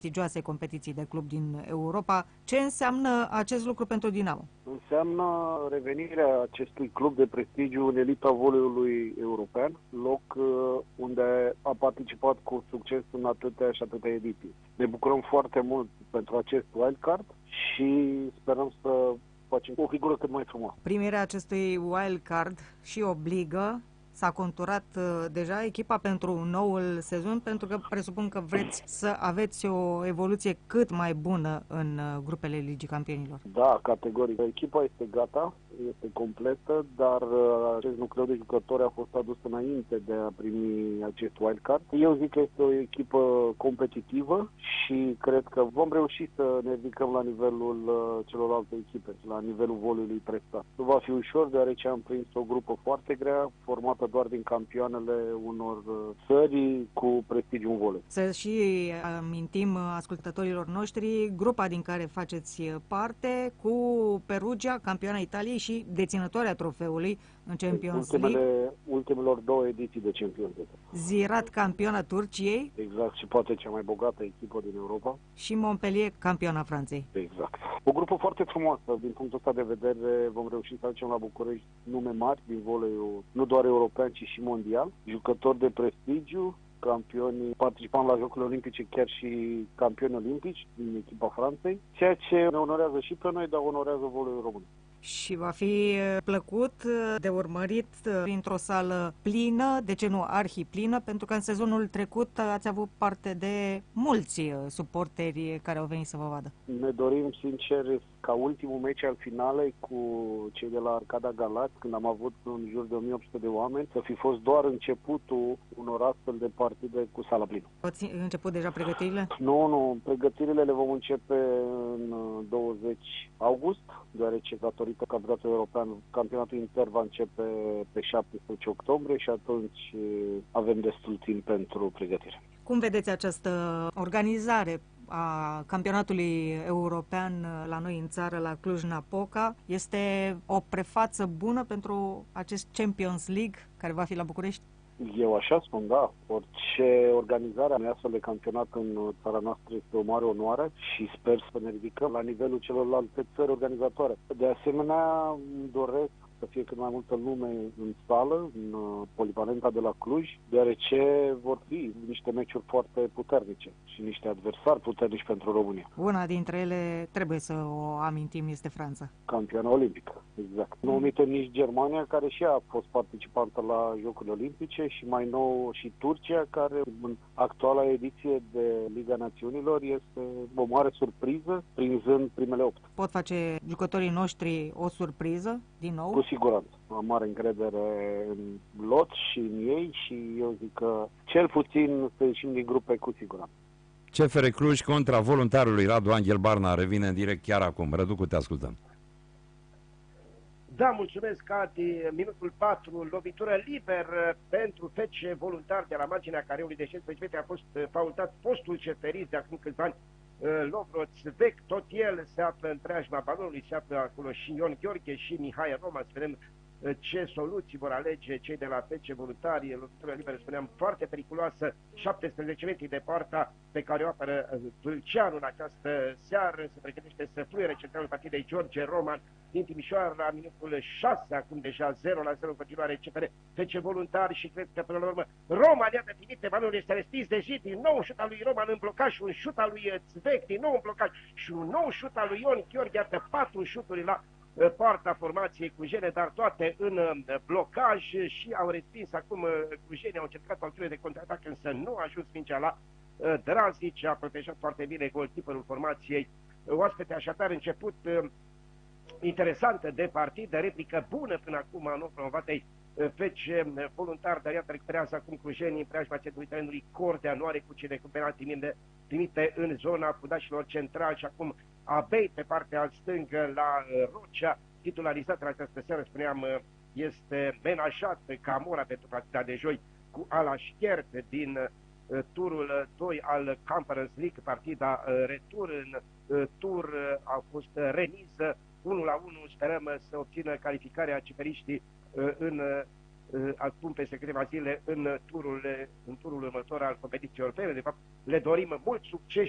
prestigioase competiții de club din Europa. Ce înseamnă acest lucru pentru Dinamo? Înseamnă revenirea acestui club de prestigiu în elita voleiului european, loc unde a participat cu succes în atâtea și atâtea ediții. Ne bucurăm foarte mult pentru acest wildcard și sperăm să facem o figură cât mai frumoasă. Primirea acestui wildcard și obligă. S-a conturat deja echipa pentru noul sezon, pentru că presupun că vreți să aveți o evoluție cât mai bună în grupele Ligii Campionilor. Da, categoric. Echipa este gata, este completă, dar acest nucleu de jucători a fost adus înainte de a primi acest wildcard. Eu zic că este o echipă competitivă și cred că vom reuși să ne ridicăm la nivelul celorlalte echipe, la nivelul voleiului prestat. Nu va fi ușor, deoarece am prins o grupă foarte grea, formată doar din campioanele unor țări cu prestigiu în volei. Să și amintim ascultătorilor noștri grupa din care faceți parte, cu Perugia, campioana Italiei și deținătoarea trofeului în Champions League. Ultimelor 2 ediții de Champions League. Zirat, campiona Turciei. Exact, și poate cea mai bogată echipă din Europa. Și Montpellier, campiona Franței. Exact. O grupă foarte frumoasă. Din punctul ăsta de vedere vom reuși să aducem la București nume mari din voleiul, nu doar european, ci și mondial. Jucători de prestigiu, campioni participant la Jocurile Olimpice, chiar și campioni olimpici din echipa Franței, ceea ce ne onorează și pe noi, dar onorează voleiul român. Și va fi plăcut de urmărit într-o sală plină, de ce nu arhiplină, pentru că în sezonul trecut ați avut parte de mulți suporteri care au venit să vă vadă. Ne dorim, sincer, ca ultimul meci al finalei cu cei de la Arcada Galați, când am avut în jur de 1800 de oameni, să fi fost doar începutul unor astfel de partide cu sala plină. Ați început deja pregătirile? Nu, pregătirile le vom începe în 20 august, deoarece datorită campionatului european, campionatul inter va începe pe 17 octombrie și atunci avem destul timp pentru pregătire. Cum vedeți această organizare a campionatului european la noi în țară, la Cluj-Napoca? Este o prefață bună pentru acest Champions League care va fi la București? Eu așa spun, da. Orice organizare a unui astfel de campionat în țara noastră este o mare onoare și sper să ne ridicăm la nivelul celorlalte țări organizatoare. De asemenea, îmi doresc să fie cât mai multă lume în sală, în polivalenta de la Cluj, deoarece vor fi niște meciuri foarte puternice și niște adversari puternici pentru România. Una dintre ele, trebuie să o amintim, este Franța. Campioana olimpică, exact. Nu omitem nici Germania, care și ea a fost participantă la Jocurile Olimpice, și mai nou și Turcia, care în actuala ediție de Liga Națiunilor este o mare surpriză, prinzând primele 8. Pot face jucătorii noștri o surpriză din nou? Cu siguranță. Am mare încredere în lot și în ei și eu zic că cel puțin să ieșim din grupe cu siguranță. CFR Cluj contra voluntarului Radu Angel Barna revine în direct chiar acum. Răducu, te ascultăm. Da, mulțumesc, Adi. Minutul 4, lovitură liber pentru FC Voluntar de la marginea careului de 16 metri. A fost faultat fostul ceferist de acum câțiva ani, Lovro Țvec. Tot el se află în preajma balonului, se află acolo și Ion Gheorghe și Mihai Roman. Să vedem ce soluții vor alege cei de la FC Voluntari. Lovitură liberă, spuneam, foarte periculoasă, 17 metri de poarta pe care o apără Vâlceanu în această seară. Se pregătește să fluiere centralul partidei George Roman din Timișoara, minutul 6, acum deja 0-0 în continuare CFR FC Voluntari și cred că până la urmă Roman iată trimite, balonul este respins de Jit, din nou șut al lui Roman în blocaj, un șut al lui Țvec, din nou în blocaj și un nou șut al lui Ion Gheorghe, iată 4 șuturi la poarta formației clujene, dar toate în blocaj și au respins acum clujenii, au încercat o acțiune de contraatac, însă nu a ajuns mingea la Drazic, a protejat foarte bine golkeeperul formației oaspete, așadar început interesantă de partidă, replică bună până acum a non-promovatei FC Voluntar, dar iată recuperează acum clujenii în preajma centrului terenului Cordea, nu are cu cine cu penalti trimite în zona fundașilor centrali și acum Abei pe partea stângă la Rocea, titularizat în această seară, spuneam, este menajat Camora pentru partida de joi cu Alașchert din turul 2 al Conference League, partida retur. În tur a fost remiză 1-1, sperăm să obțină calificarea ciferiștii acum peste câteva zile în turul următor al competiției europene. De fapt, le dorim mult succes